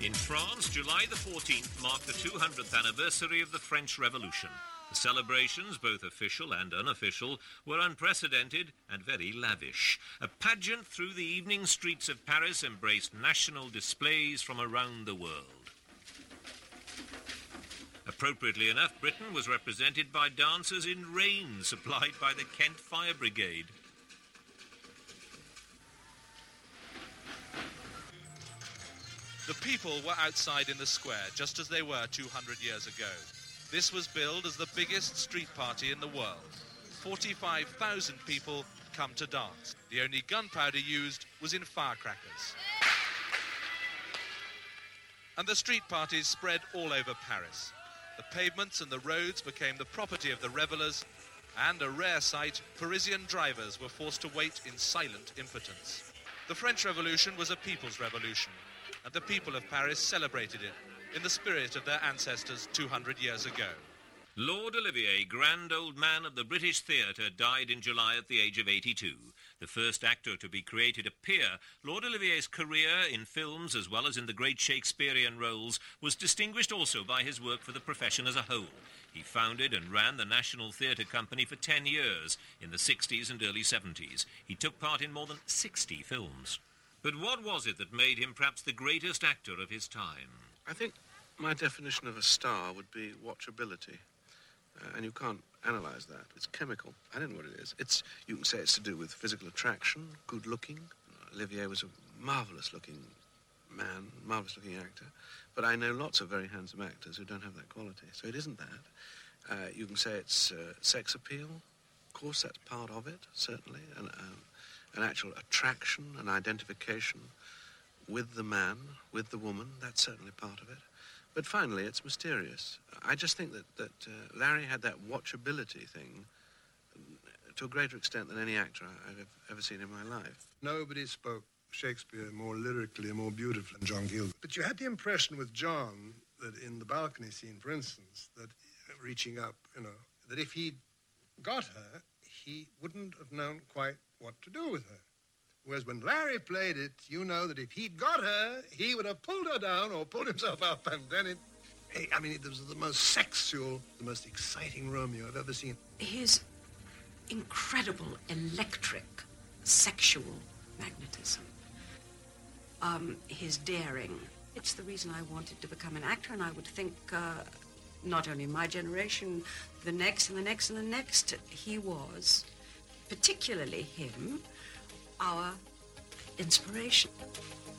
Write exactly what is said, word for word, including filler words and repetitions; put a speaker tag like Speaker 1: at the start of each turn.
Speaker 1: In France, July the fourteenth marked the two hundredth anniversary of the French Revolution. The celebrations, both official and unofficial, were unprecedented and very lavish. A pageant through the evening streets of Paris embraced national displays from around the world. Appropriately enough, Britain was represented by dancers in rain supplied by the Kent Fire Brigade.
Speaker 2: The people were outside in the square, just as they were two hundred years ago. This was billed as the biggest street party in the world. forty-five thousand people come to dance. The only gunpowder used was in firecrackers. And the street parties spread all over Paris. The pavements and the roads became the property of the revellers, and a rare sight, Parisian drivers were forced to wait in silent impotence. The French Revolution was a people's revolution, and the people of Paris celebrated it in the spirit of their ancestors two hundred years ago.
Speaker 1: Lord Olivier, grand old man of the British Theatre, died in July at the age of eighty-two. The first actor to be created a peer, Lord Olivier's career in films as well as in the great Shakespearean roles was distinguished also by his work for the profession as a whole. He founded and ran the National Theatre Company for ten years in the sixties and early seventies. He took part in more than sixty films. But what was it that made him perhaps the greatest actor of his time?
Speaker 3: I think my definition of a star would be watchability. Uh, and you can't analyse that. It's chemical. I don't know what it is. It's, you can say it's to do with physical attraction, good looking. Olivier was a marvellous-looking man, marvellous-looking actor. But I know lots of very handsome actors who don't have that quality. So it isn't that. Uh, you can say it's uh, sex appeal. Of course, that's part of it, certainly. And, um, an actual attraction, an identification with the man, with the woman. That's certainly part of it. But finally, it's mysterious. I just think that, that uh, Larry had that watchability thing to a greater extent than any actor I've ever seen in my life.
Speaker 4: Nobody spoke Shakespeare more lyrically, more beautifully than John Gielgud. But you had the impression with John that in the balcony scene, for instance, that uh, reaching up, you know, that if he'd got her, he wouldn't have known quite what to do with her. Whereas when Larry played it, you know that if he'd got her, he would have pulled her down or pulled himself up, and then it... Hey, I mean, it was the most sexual, the most exciting Romeo I've ever seen.
Speaker 5: His incredible electric, sexual magnetism. Um, his daring. It's the reason I wanted to become an actor, and I would think uh, not only my generation, the next and the next and the next, he was, particularly him, our inspiration.